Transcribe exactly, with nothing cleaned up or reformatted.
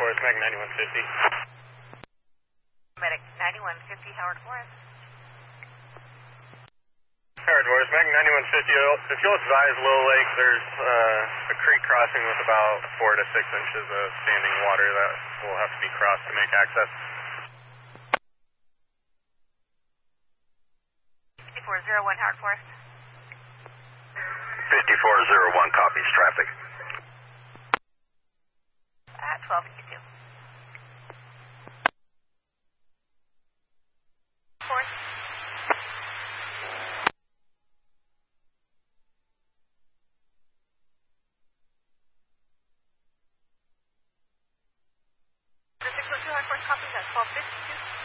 Forest, Mag ninety-one fifty. Medic ninety-one fifty, Howard Forest. Howard Forest, Mag ninety-one fifty. If you'll advise Little Lake, there's uh, a creek crossing with about four to six inches of standing water that will have to be crossed to make access. fifty-four oh one, Howard Forest. fifty-four oh one, copies traffic. At twelve fifty-two. Forest. The six oh two Howard Forest copies at twelve fifty-two.